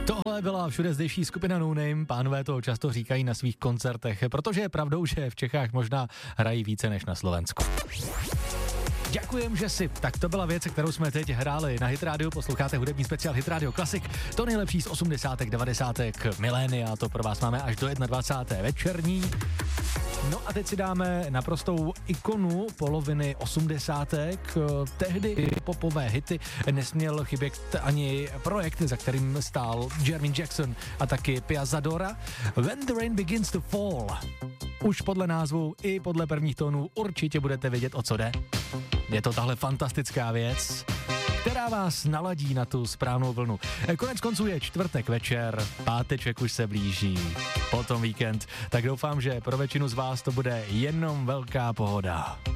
Tohle byla všude zdejší skupina No Name, pánové to často říkají na svých koncertech, protože je pravdou, že v Čechách možná hrají více než na Slovensku. Děkujem, že si. Tak to byla věc, kterou jsme teď hráli na Hit Radio. Posloucháte hudební speciál Hit Radio Classic. To nejlepší z 80. 90. milénia. To pro vás máme až do 21. večerní. No a teď si dáme naprostou ikonu poloviny 80. Tehdy popové hity nesměl chybět ani projekt, za kterým stál Jermaine Jackson a taky Pia Zadora. When the Rain Begins to Fall. Už podle názvu i podle prvních tónů určitě budete vědět, o co jde. Je to tahle fantastická věc, která vás naladí na tu správnou vlnu. Konec konců je čtvrtek večer, páteček už se blíží, potom víkend, tak doufám, že pro většinu z vás to bude jenom velká pohoda.